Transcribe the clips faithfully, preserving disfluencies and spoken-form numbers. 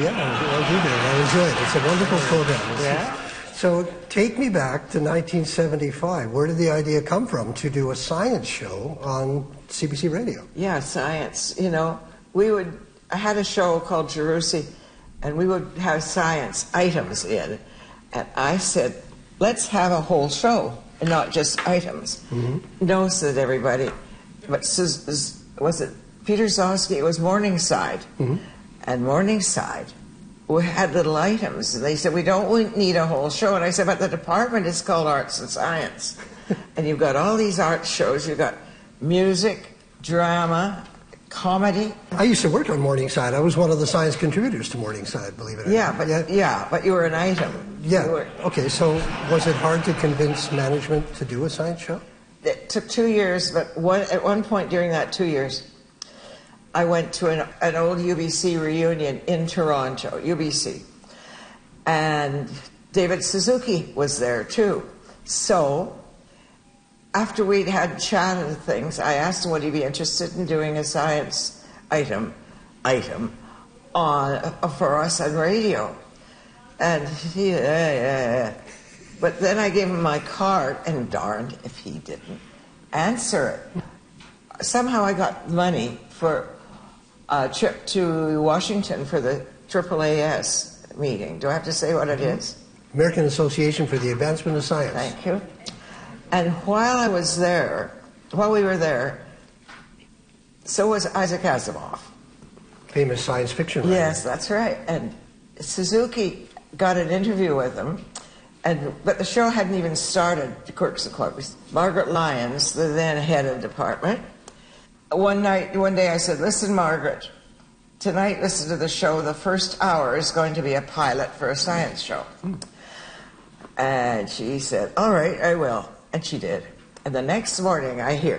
yeah, I do do. I enjoy it. It's a wonderful program. It's Yeah. So take me back to nineteen seventy-five. Where did the idea come from to do a science show on C B C Radio? Yeah, science. You know, we would, I had a show called Jerusi, and we would have science items in. And I said, let's have a whole show and not just items. Mm-hmm. No, said everybody. But was it Peter Zosky? It was Morningside. Mm-hmm. And Morningside, we had little items. And they said, we don't need a whole show. And I said, but the department is called Arts and Science. And you've got all these art shows. You've got music, drama, comedy. I used to work on Morningside. I was one of the science contributors to Morningside, believe it or yeah, not. But, yeah, yeah, but you were an item. Yeah. Were, okay, so was it hard to convince management to do a science show? It took two years, but one, at one point during that two years, I went to an, an old U B C reunion in Toronto, U B C. And David Suzuki was there too. So after we'd had chat and things, I asked him would he be interested in doing a science item item on uh, for us on radio. And he, uh, uh, but then I gave him my card, and darned if he didn't answer it. Somehow I got money for a trip to Washington for the triple A S meeting. Do I have to say what it is? American Association for the Advancement of Science. Thank you. And while I was there, while we were there, so was Isaac Asimov. Famous science fiction writer. Yes, that's right. And Suzuki got an interview with him, and but the show hadn't even started, Quirks and Quarks. Margaret Lyons, the then head of department, one night, one day I said, listen, Margaret, tonight listen to the show. The first hour is going to be a pilot for a science show. Mm. And she said, all right, I will. And she did. And the next morning I hear,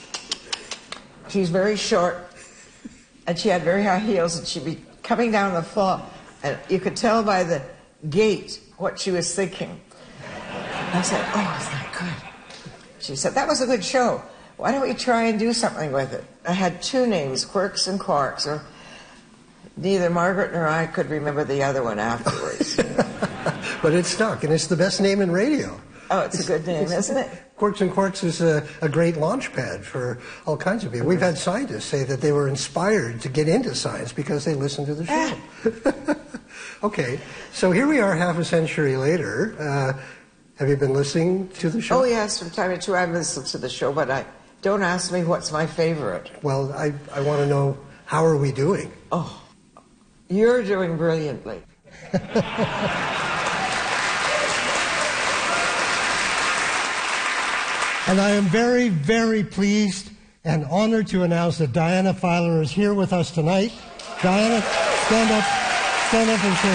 she's very short, and she had very high heels, and she'd be coming down the floor, and you could tell by the gait what she was thinking. I said, oh, is that good? She said, that was a good show. Why don't we try and do something with it? I had two names, Quirks and Quarks, or neither Margaret nor I could remember the other one afterwards. But it stuck, and it's the best name in radio. Oh, it's a good name, isn't it? Quirks and Quarks is a, a great launch pad for all kinds of people. We've had scientists say that they were inspired to get into science because they listened to the show. Okay, so here we are half a century later. Uh, have you been listening to the show? Oh, yes, from time to time I've listened to the show, but I don't ask me what's my favorite. Well, I, I want to know, how are we doing? Oh, you're doing brilliantly. And I am very, very pleased and honored to announce that Diana Filer is here with us tonight. Diana, stand up, stand up and say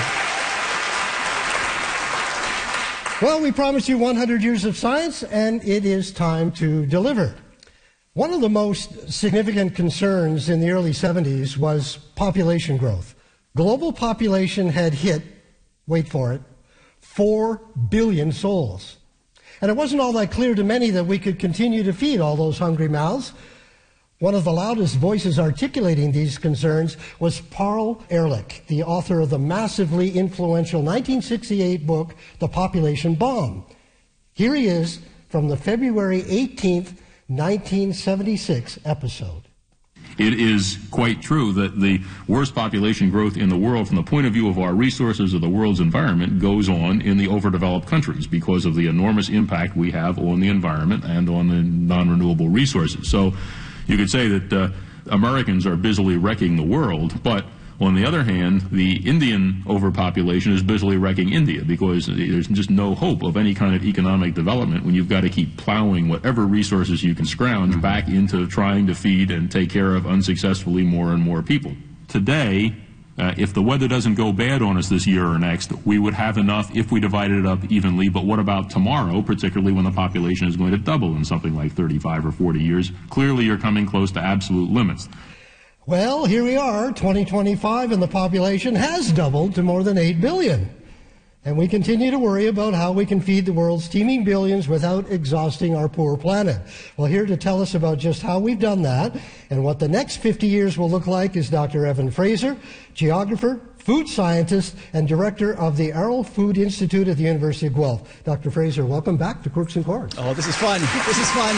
hello. Well, we promised you one hundred years of science, and it is time to deliver. One of the most significant concerns in the early seventies was population growth. Global population had hit, wait for it, four billion souls. And it wasn't all that clear to many that we could continue to feed all those hungry mouths. One of the loudest voices articulating these concerns was Paul Ehrlich, the author of the massively influential nineteen sixty-eight book, The Population Bomb. Here he is from the February eighteenth, nineteen seventy-six episode. It is quite true that the worst population growth in the world from the point of view of our resources of the world's environment goes on in the overdeveloped countries because of the enormous impact we have on the environment and on the non-renewable resources. So you could say that uh, Americans are busily wrecking the world, but on the other hand, the Indian overpopulation is busily wrecking India because there's just no hope of any kind of economic development when you've got to keep plowing whatever resources you can scrounge back into trying to feed and take care of unsuccessfully more and more people. Today, uh, if the weather doesn't go bad on us this year or next, we would have enough if we divided it up evenly. But what about tomorrow, particularly when the population is going to double in something like thirty-five or forty years? Clearly, you're coming close to absolute limits. Well, here we are, twenty twenty-five, and the population has doubled to more than eight billion. And we continue to worry about how we can feed the world's teeming billions without exhausting our poor planet. Well, here to tell us about just how we've done that and what the next fifty years will look like is Doctor Evan Fraser, geographer, food scientist and director of the Arrell Food Institute at the University of Guelph. Doctor Fraser, welcome back to Quirks and Chords. Oh, this is fun. This is fun.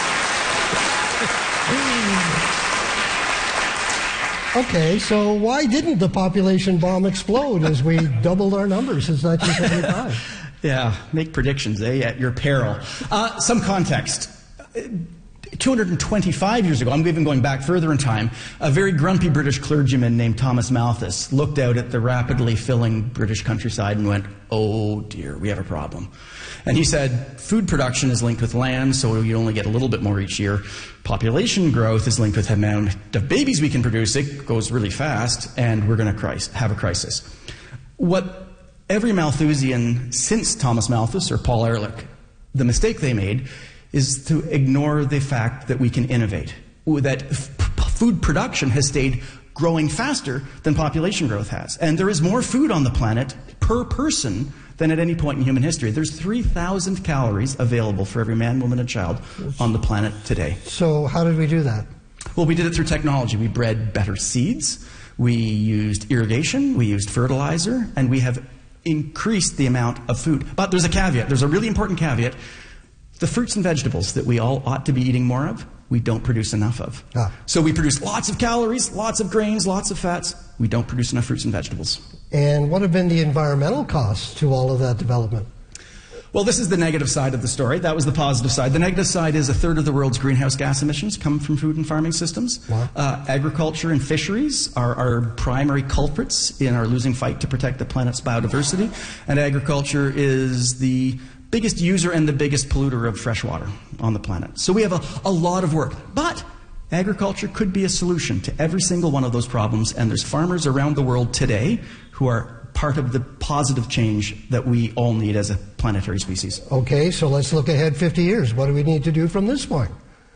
Okay, so why didn't the population bomb explode as we doubled our numbers since nineteen seventy-five? Yeah, make predictions, eh, at your peril. Uh, some context. two hundred twenty-five years ago, I'm even going back further in time, a very grumpy British clergyman named Thomas Malthus looked out at the rapidly filling British countryside and went, oh dear, we have a problem. And he said, food production is linked with land, so you only get a little bit more each year. Population growth is linked with the amount of babies we can produce. It goes really fast, and we're going to have a crisis. What every Malthusian since Thomas Malthus or Paul Ehrlich, the mistake they made is to ignore the fact that we can innovate, that f- food production has stayed growing faster than population growth has. And there is more food on the planet per person than at any point in human history. There's three thousand calories available for every man, woman, and child on the planet today. So how did we do that? Well, we did it through technology. We bred better seeds, we used irrigation, we used fertilizer, and we have increased the amount of food. But there's a caveat. There's a really important caveat. The fruits and vegetables that we all ought to be eating more of, we don't produce enough of. Ah. So we produce lots of calories, lots of grains, lots of fats. We don't produce enough fruits and vegetables. And what have been the environmental costs to all of that development? Well, this is the negative side of the story. That was the positive side. The negative side is a third of the world's greenhouse gas emissions come from food and farming systems. Wow. Uh, agriculture and fisheries are our primary culprits in our losing fight to protect the planet's biodiversity. And agriculture is the biggest user and the biggest polluter of fresh water on the planet. So we have a, a lot of work. But agriculture could be a solution to every single one of those problems, and there's farmers around the world today who are part of the positive change that we all need as a planetary species. Okay, so let's look ahead fifty years. What do we need to do from this point?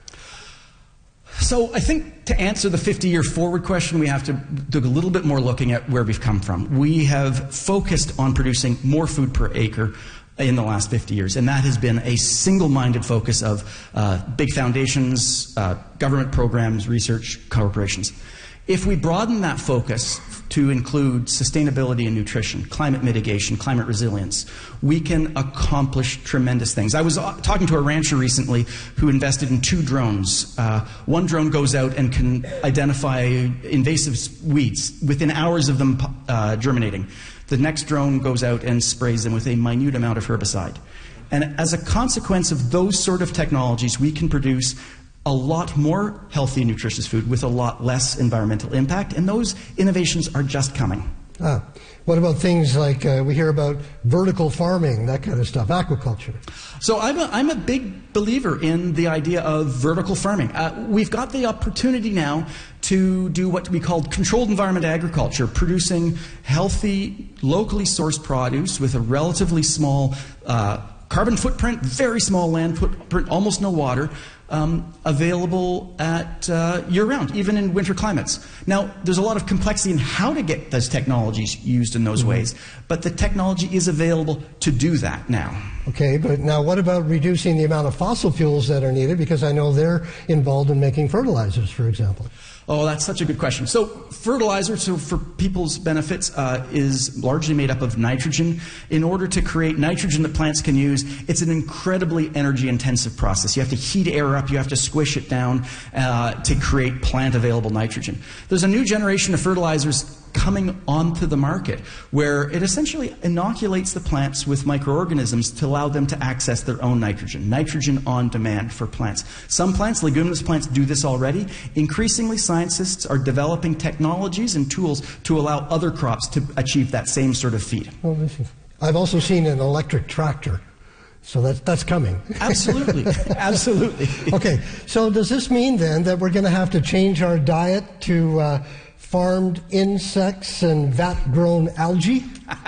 So I think to answer the fifty-year forward question, we have to do a little bit more looking at where we've come from. We have focused on producing more food per acre in the last fifty years, and that has been a single-minded focus of uh, big foundations, uh, government programs, research, corporations. If we broaden that focus to include sustainability and nutrition, climate mitigation, climate resilience, we can accomplish tremendous things. I was talking to a rancher recently who invested in two drones. Uh, one drone goes out and can identify invasive weeds within hours of them uh, germinating. The next drone goes out and sprays them with a minute amount of herbicide. And as a consequence of those sort of technologies, we can produce a lot more healthy, nutritious food with a lot less environmental impact, and those innovations are just coming. Ah, what about things like uh, we hear about vertical farming, that kind of stuff, aquaculture? So I'm a, I'm a big believer in the idea of vertical farming. Uh, we've got the opportunity now to do what we call controlled environment agriculture, producing healthy, locally sourced produce with a relatively small uh, carbon footprint, very small land footprint, almost no water, Um, available at uh, year-round, even in winter climates. Now, there's a lot of complexity in how to get those technologies used in those mm-hmm. ways, but the technology is available to do that now. Okay, but now what about reducing the amount of fossil fuels that are needed? Because I know they're involved in making fertilizers, for example. Oh, that's such a good question. So fertilizer, so for people's benefits, uh, is largely made up of nitrogen. In order to create nitrogen that plants can use, it's an incredibly energy-intensive process. You have to heat air up, you have to squish it down uh, to create plant-available nitrogen. There's a new generation of fertilizers coming onto the market where it essentially inoculates the plants with microorganisms to allow them to access their own nitrogen, nitrogen on demand for plants. Some plants, leguminous plants, do this already. Increasingly, scientists are developing technologies and tools to allow other crops to achieve that same sort of feat. Well, I've also seen an electric tractor. So that's, that's coming. Absolutely. Absolutely. Okay. So does this mean then that we're going to have to change our diet to uh, farmed insects and vat-grown algae?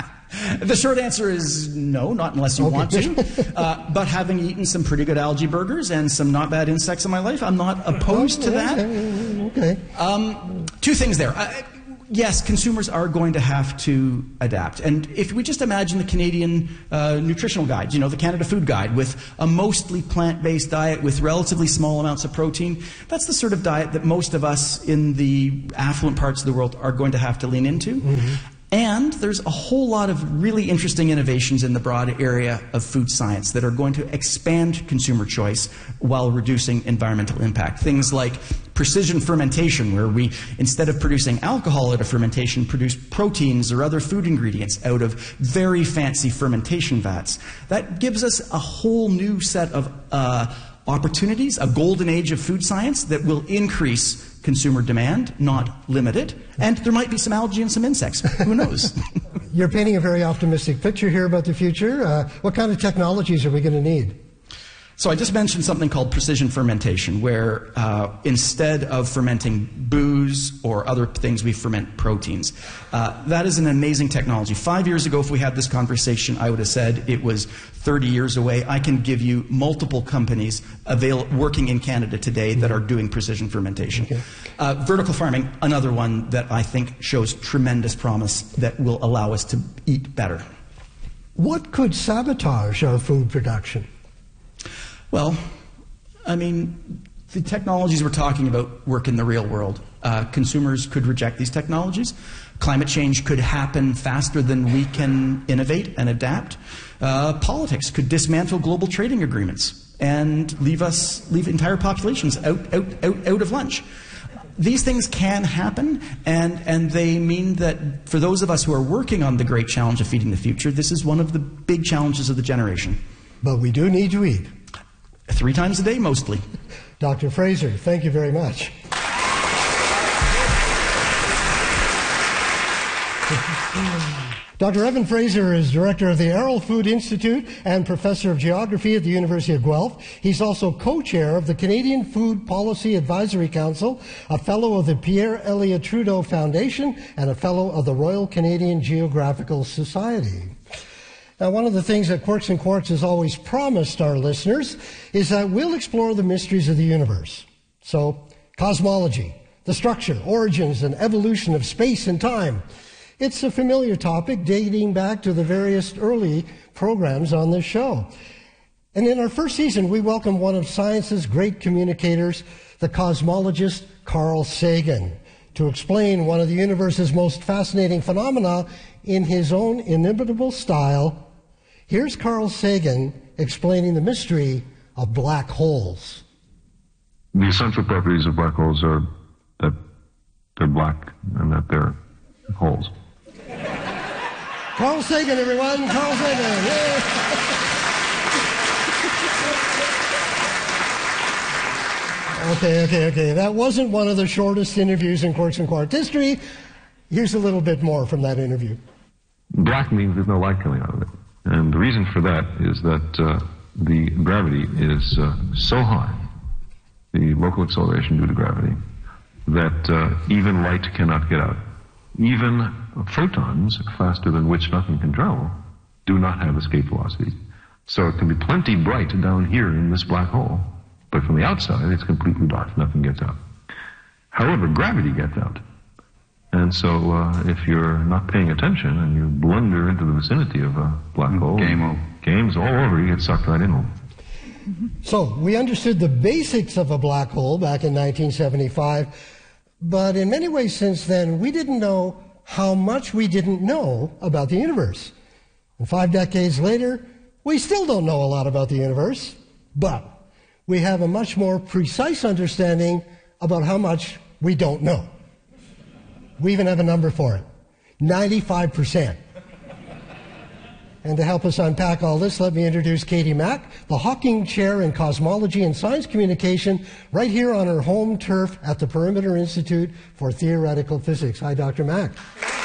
The short answer is no, not unless you okay. want to. Uh, but having eaten some pretty good algae burgers and some not bad insects in my life, I'm not opposed oh, to that. Okay. Um, two things there. Uh, Yes, consumers are going to have to adapt. And if we just imagine the Canadian uh, nutritional guide, you know, the Canada Food Guide, with a mostly plant-based diet with relatively small amounts of protein, that's the sort of diet that most of us in the affluent parts of the world are going to have to lean into. Mm-hmm. there's a whole lot of really interesting innovations in the broad area of food science that are going to expand consumer choice while reducing environmental impact. Things like precision fermentation, where we, instead of producing alcohol out of fermentation, produce proteins or other food ingredients out of very fancy fermentation vats. That gives us a whole new set of uh, opportunities, a golden age of food science that will increase consumer demand, not limit it. And there might be some algae and some insects. Who knows? You're painting a very optimistic picture here about the future. Uh, what kind of technologies are we going to need? So I just mentioned something called precision fermentation, where uh, instead of fermenting booze or other things, we ferment proteins. Uh, that is an amazing technology. Five years ago, if we had this conversation, I would have said it was thirty years away. I can give you multiple companies avail- working in Canada today that are doing precision fermentation. Okay. Uh, vertical farming, another one that I think shows tremendous promise that will allow us to eat better. What could sabotage our food production? Well, I mean, the technologies we're talking about work in the real world. Uh, consumers could reject these technologies. Climate change could happen faster than we can innovate and adapt. Uh, politics could dismantle global trading agreements and leave us, leave entire populations out, out, out, out of lunch. These things can happen, and, and they mean that for those of us who are working on the great challenge of feeding the future, this is one of the big challenges of the generation. But we do need to eat. Three times a day, mostly. Doctor Fraser, thank you very much. Doctor Evan Fraser is director of the Arrell Food Institute and professor of geography at the University of Guelph. He's also co-chair of the Canadian Food Policy Advisory Council, a fellow of the Pierre Elliott Trudeau Foundation, and a fellow of the Royal Canadian Geographical Society. Now, one of the things that Quirks and Quarks has always promised our listeners is that we'll explore the mysteries of the universe. So, cosmology, the structure, origins, and evolution of space and time. It's a familiar topic dating back to the various early programs on this show. And in our first season, we welcome one of science's great communicators, the cosmologist Carl Sagan, to explain one of the universe's most fascinating phenomena in his own inimitable style. Here's Carl Sagan explaining the mystery of black holes. The essential properties of black holes are that they're black and that they're holes. Carl Sagan, everyone! Carl Sagan! Yay! Okay, okay, okay. That wasn't one of the shortest interviews in Quirks and Quarks history. Here's a little bit more from that interview. Black means there's no light coming out of it. And the reason for that is that uh, the gravity is uh, so high, the local acceleration due to gravity, that uh, even light cannot get out. Even photons, faster than which nothing can travel, do not have escape velocity. So it can be plenty bright down here in this black hole, but from the outside it's completely dark, nothing gets out. However, gravity gets out. And so uh, if you're not paying attention and you blunder into the vicinity of a black hole, Game over. game's all over, you get sucked right in. So we understood the basics of a black hole back in nineteen seventy-five, but in many ways since then, we didn't know how much we didn't know about the universe. And five decades later, we still don't know a lot about the universe, but we have a much more precise understanding about how much we don't know. We even have a number for it, ninety-five percent. And to help us unpack all this, let me introduce Katie Mack, the Hawking Chair in Cosmology and Science Communication, right here on her home turf at the Perimeter Institute for Theoretical Physics. Hi, Doctor Mack.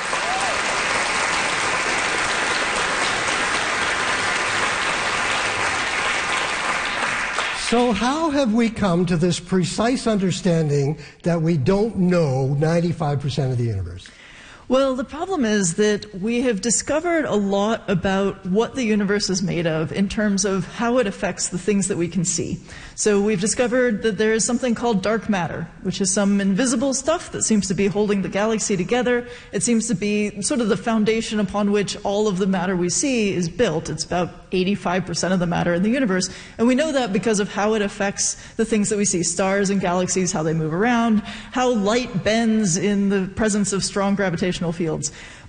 So how have we come to this precise understanding that we don't know ninety-five percent of the universe? Well, the problem is that we have discovered a lot about what the universe is made of in terms of how it affects the things that we can see. So we've discovered that there is something called dark matter, which is some invisible stuff that seems to be holding the galaxy together. It seems to be sort of the foundation upon which all of the matter we see is built. It's about eighty-five percent of the matter in the universe. And we know that because of how it affects the things that we see, stars and galaxies, how they move around, how light bends in the presence of strong gravitational fields.